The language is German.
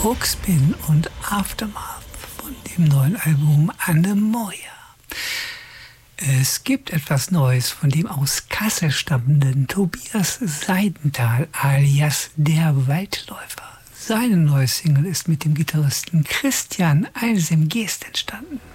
Hookspin und Aftermath von dem neuen Album Anemoia. Es gibt etwas Neues von dem aus Kassel stammenden Tobias Seidenthal alias Der Waldläufer. Seine neue Single ist mit dem Gitarristen Christian Eisem-Geest entstanden.